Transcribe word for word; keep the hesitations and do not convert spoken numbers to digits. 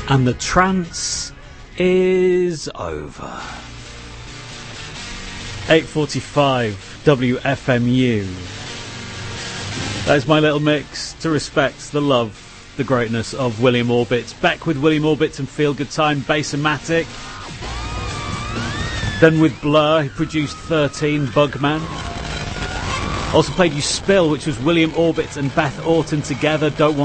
And the trance is over. eight forty-five W F M U. That's my little mix to respect the love, the greatness of William Orbit. Back with William Orbit and Feel Good Time, Bass-O-Matic. Then with Blur, he produced thirteen, Bugman. Also played you Spill, which was William Orbit and Beth Orton together, Don't Want